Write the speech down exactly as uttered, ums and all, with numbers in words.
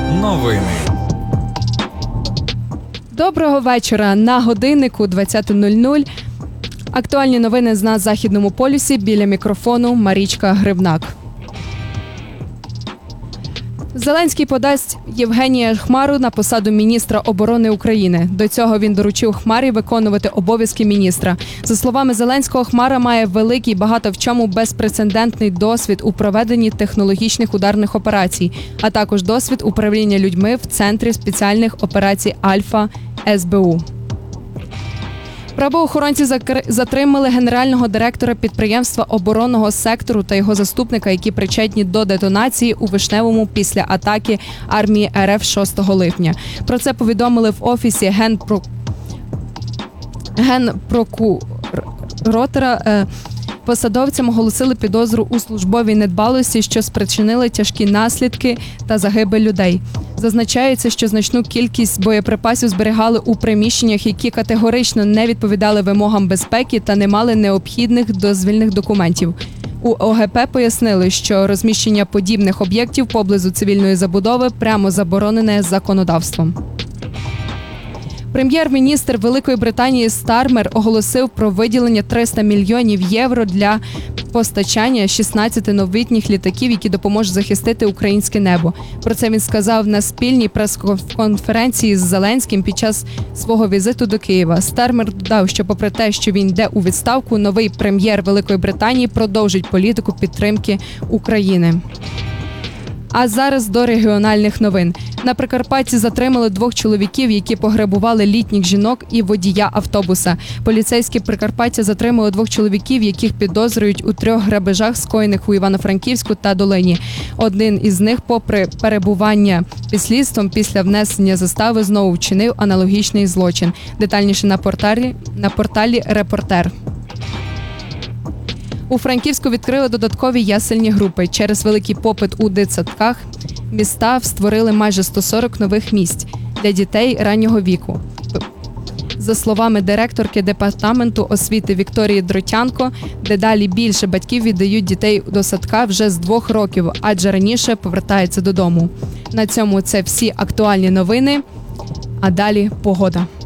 новини. Доброго вечора. На годиннику двадцята нуль нуль. Актуальні новини на Західному полюсі. Біля мікрофону Марічка Гривнак. Зеленський подасть Євгенія Хмару на посаду міністра оборони України. До цього він доручив Хмарі виконувати обов'язки міністра. За словами Зеленського, Хмара має великий, багато в чому безпрецедентний досвід у проведенні технологічних ударних операцій, а також досвід управління людьми в Центрі спеціальних операцій «Альфа» ес бе у. Правоохоронці затримали генерального директора підприємства оборонного сектору та його заступника, які причетні до детонації у Вишневому після атаки армії ер еф шостого липня. Про це повідомили в офісі генпро... генпрокурора. Посадовцям оголосили підозру у службовій недбалості, що спричинили тяжкі наслідки та загибель людей. Зазначається, що значну кількість боєприпасів зберігали у приміщеннях, які категорично не відповідали вимогам безпеки та не мали необхідних дозвільних документів. У о ге пе пояснили, що розміщення подібних об'єктів поблизу цивільної забудови прямо заборонене законодавством. Прем'єр-міністр Великої Британії Стармер оголосив про виділення триста мільйонів євро для постачання шістнадцяти новітніх літаків, які допоможуть захистити українське небо. Про це він сказав на спільній прес-конференції з Зеленським під час свого візиту до Києва. Стармер додав, що попри те, що він йде у відставку, новий прем'єр Великої Британії продовжить політику підтримки України. А зараз до регіональних новин. На Прикарпатті затримали двох чоловіків, які пограбували літніх жінок і водія автобуса. Поліцейські Прикарпаття затримали двох чоловіків, яких підозрюють у трьох грабежах, скоєних у Івано-Франківську та Долині. Один із них, попри перебування під слідством, після внесення застави знову вчинив аналогічний злочин. Детальніше на порталі, на порталі «Репортер». У Франківську відкрили додаткові ясельні групи. Через великий попит у дитсадках міста створили майже сто сорок нових місць для дітей раннього віку. За словами директорки департаменту освіти Вікторії Дротянко, дедалі більше батьків віддають дітей до садка вже з двох років, адже раніше повертаються додому. На цьому це всі актуальні новини, а далі погода.